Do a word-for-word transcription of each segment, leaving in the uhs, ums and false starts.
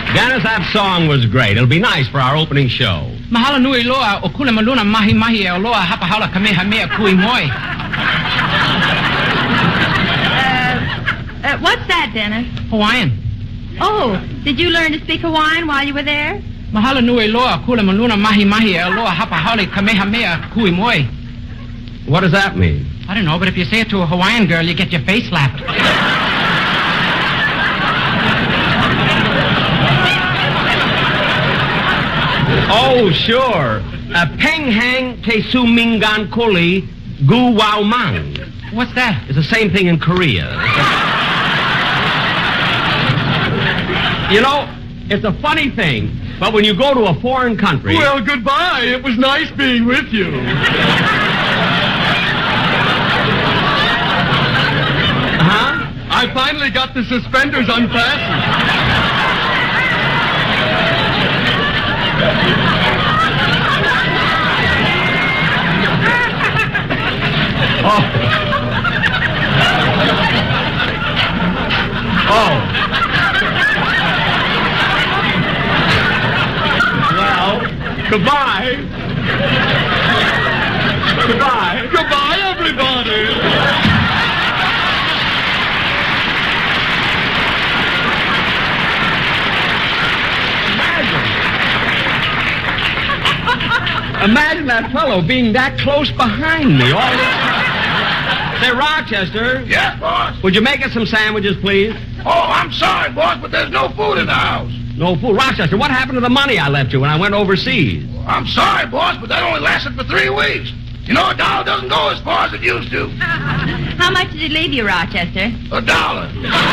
Dennis, that song was great. It'll be nice for our opening show. Mahalo nui loa o kule maluna mahi mahi e loa hapa hala kamehameha kui moi. Uh, uh, what's that, Dennis? Hawaiian. Oh, did you learn to speak Hawaiian while you were there? Mahalo nui loa kule maluna mahi mahi e loa hapa hala kamehameha kui moi. What does that mean? I don't know, but if you say it to a Hawaiian girl, you get your face slapped. Oh, sure. Uh, Peng hang te su mingan kuli gu wao mang. What's that? It's the same thing in Korea. You know, it's a funny thing, but when you go to a foreign country... Well, goodbye. It was nice being with you. Huh? I finally got the suspenders unfastened. Oh. Oh. Well, goodbye. Goodbye. Goodbye, everybody. Imagine that fellow being that close behind me all this time. Say, Rochester. Yes, boss? Would you make us some sandwiches, please? Oh, I'm sorry, boss, but there's no food in the house. No food. Rochester, what happened to the money I left you when I went overseas? I'm sorry, boss, but that only lasted for three weeks. You know, a dollar doesn't go as far as it used to. How much did it leave you, Rochester? A dollar.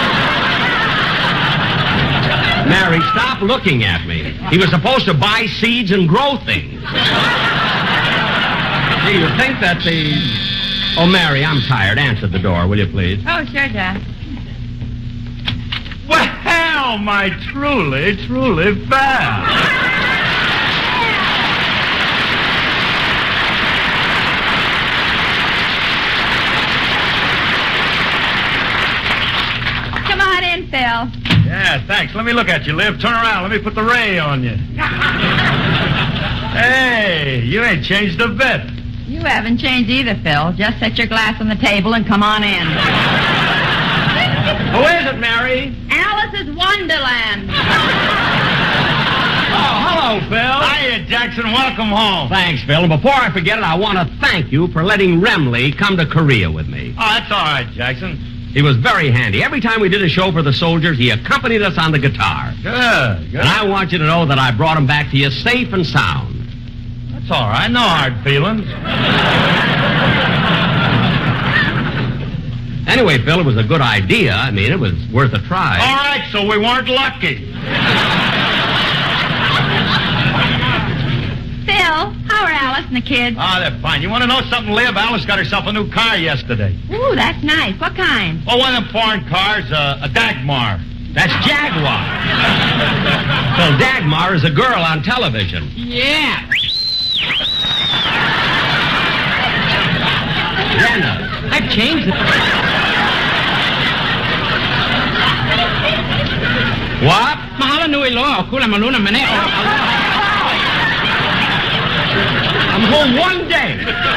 Mary, stop looking at me. He was supposed to buy seeds and grow things. Gee, you think that the... Oh, Mary, I'm tired. Answer the door, will you, please? Oh, sure, Jack. Well, my truly, truly pal. Come on in, Phil. Yeah, thanks. Let me look at you, Liv. Turn around. Let me put the ray on you. Hey, you ain't changed a bit. You haven't changed either, Phil. Just set your glass on the table and come on in. Who is it, Mary? Alice's Wonderland. Oh, hello, Phil. Hiya, Jackson. Welcome home. Thanks, Phil. And before I forget it, I want to thank you for letting Remley come to Korea with me. Oh, that's all right, Jackson. He was very handy. Every time we did a show for the soldiers, he accompanied us on the guitar. Good, good. And I want you to know that I brought him back to you safe and sound. That's all right. No hard feelings. Anyway, Phil, it was a good idea. I mean, it was worth a try. All right, so we weren't lucky. Phil, how are Alice and the kids? Ah, they're fine. You want to know something, Liv? Alice got herself a new car yesterday. Ooh, that's nice. What kind? Oh, one of them foreign cars, uh, a Dagmar. That's Jaguar. Well, Dagmar is a girl on television. Yeah. Brenda. I've changed it. What? Mahalo nui loa o kule maluna mane o. I'm home one day.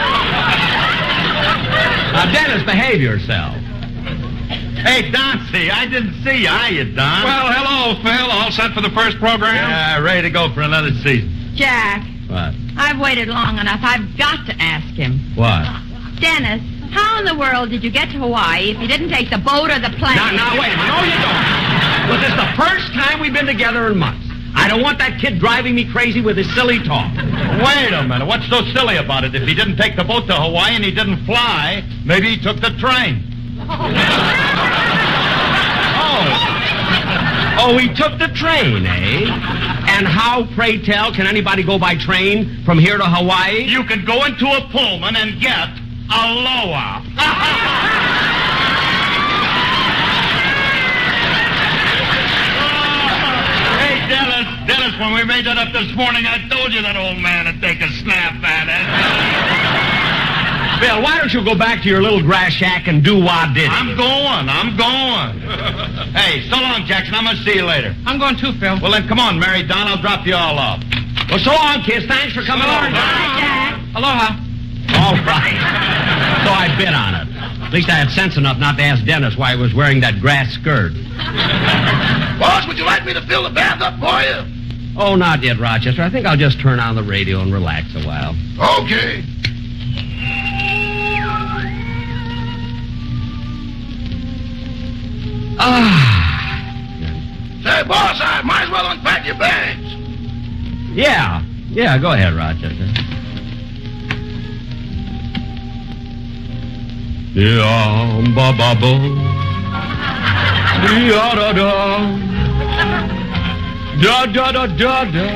Now, Dennis, behave yourself. Hey, Doncy, I didn't see you. Hiya, Don. Well, hello, Phil. All set for the first program? Yeah, ready to go for another season. Jack, What? I've waited long enough. I've got to ask him. What? Dennis, how in the world did you get to Hawaii if you didn't take the boat or the plane? Now, now, wait a minute. No, you don't. Well, this is the first time we've been together in months. I don't want that kid driving me crazy with his silly talk. Wait a minute. What's so silly about it? If he didn't take the boat to Hawaii and he didn't fly, maybe he took the train. Oh. Oh, he took the train, eh? And how, pray tell, can anybody go by train from here to Hawaii? You can go into a Pullman and get Aloha. Hey, Dennis, Dennis, when we made that up this morning, I told you that old man would take a snap at it. Bill, why don't you go back to your little grass shack and do what did? I'm going. I'm going. Hey, so long, Jackson. I'm going to see you later. I'm going too, Phil. Well, then, come on, Mary Don. I'll drop you all off. Well, so long, kids. Thanks for coming over. Aloha. All right. So I bid on it. At least I had sense enough not to ask Dennis why he was wearing that grass skirt. Boss, would you like me to fill the bath up for you? Oh, not yet, Rochester. I think I'll just turn on the radio and relax a while. Okay. Ah. Say, boss, I might as well unpack your bags. Yeah. Yeah, go ahead, Rochester. Yeah, ba ba bo. Yeah, da da. Da da da da da.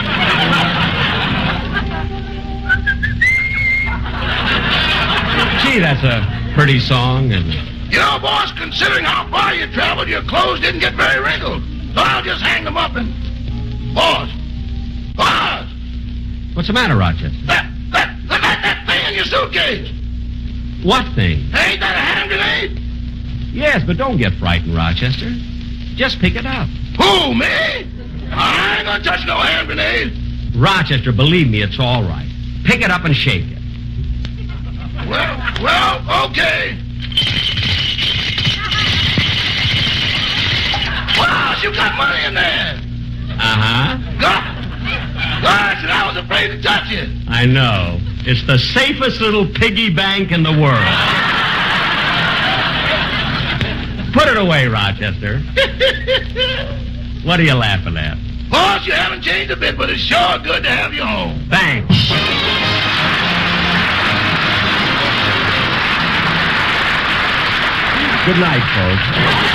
Gee, that's a pretty song, and You know, boss, considering how far you traveled, your clothes didn't get very wrinkled. So I'll just hang them up and... Boss! Boss! what's the matter, Rochester? That, that, look at that thing in your suitcase! What thing? Ain't that a hand grenade? Yes, but don't get frightened, Rochester. Just pick it up. Who, me? I ain't gonna touch no hand grenade. Rochester, believe me, it's all right. Pick it up and shake it. Well, well, okay. Wow, you got money in there. Uh-huh. God, gosh, and I was afraid to touch it. I know. It's the safest little piggy bank in the world. Put it away, Rochester. What are you laughing at? Boss, you haven't changed a bit, but it's sure good to have you home. Thanks. Good night, folks.